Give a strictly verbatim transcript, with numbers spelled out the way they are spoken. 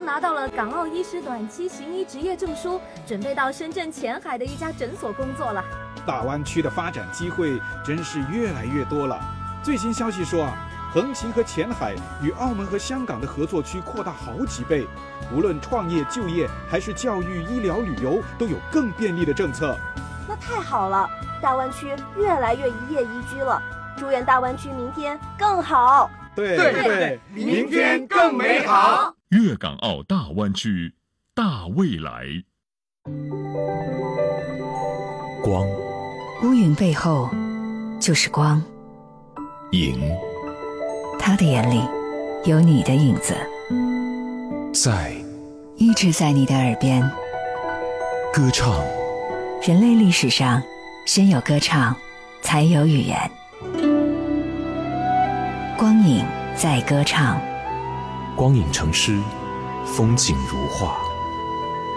拿到了港澳医师短期行医执业证书，准备到深圳前海的一家诊所工作了。 大湾区的发展机会真是越来越多了。最新消息说啊，横琴和前海与澳门和香港的合作区扩大好几倍，无论创业、就业还是教育、医疗、旅游，都有更便利的政策。 那太好了，大湾区越来越一夜宜居了。祝愿大湾区明天更好。 对对对，明天更美好。 粤港澳大湾区，大未来。 光， 乌云背后就是光。 影， 他的眼里有你的影子， 在， 一直在你的耳边。 歌唱， 人类历史上，先有歌唱，才有语言。光影在歌唱， 光影成诗，风景如画。